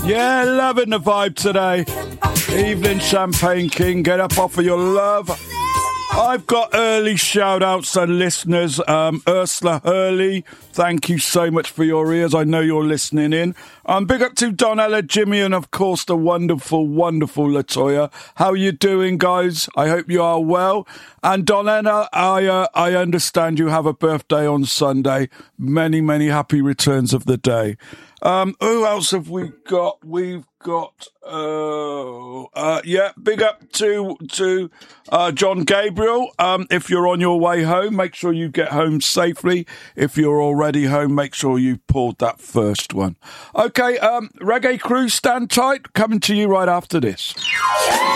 Yeah, loving the vibe today. Evening Champagne King, get up off of your love. I've got early shout-outs and listeners. Ursula Hurley, thank you so much for your ears. I know you're listening in. Big up to Donella, Jimmy, and of course the wonderful, wonderful Latoya. How you doing, guys? I hope you are well. And Donella, I understand you have a birthday on Sunday. Many, many happy returns of the day. Who else have we got? We've got, big up to John Gabriel. If you're on your way home, make sure you get home safely. If you're already home, make sure you poured that first one. Okay, Reggae Crew, stand tight. Coming to you right after this.